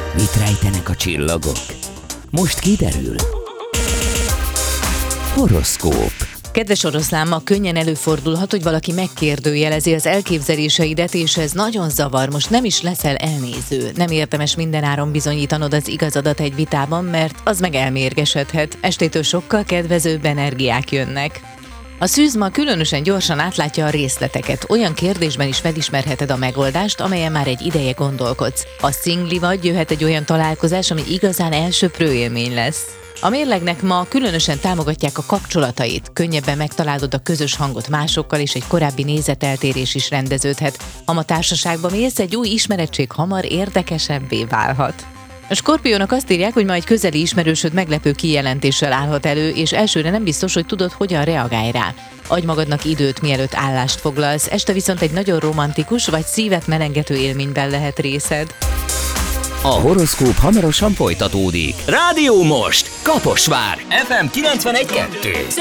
Mit rejtenek a csillagok? Most kiderül. Horoszkóp. Kedves oroszlán, ma könnyen előfordulhat, hogy valaki megkérdőjelezi az elképzeléseidet, és ez nagyon zavar, most nem is leszel elnéző. Nem érdemes mindenáron bizonyítanod az igazadat egy vitában, mert az meg elmérgesedhet. Estétől sokkal kedvezőbb energiák jönnek. A szűz ma különösen gyorsan átlátja a részleteket. Olyan kérdésben is felismerheted a megoldást, amelyen már egy ideje gondolkodsz. Ha szingli vagy, jöhet egy olyan találkozás, ami igazán elsöprő élmény lesz. A mérlegnek ma különösen támogatják a kapcsolatait. Könnyebben megtalálod a közös hangot másokkal, és egy korábbi nézeteltérés is rendeződhet. Ha ma társaságba mész, egy új ismerettség hamar érdekesebbé válhat. A Skorpiónak azt írják, hogy ma egy közeli ismerősöd meglepő kijelentéssel állhat elő, és elsőre nem biztos, hogy tudod, hogyan reagálj rá. Adj magadnak időt, mielőtt állást foglalsz, este viszont egy nagyon romantikus vagy szívet melengető élményben lehet részed. A horoszkóp hamarosan folytatódik. Rádió most! Kaposvár! FM 91.2.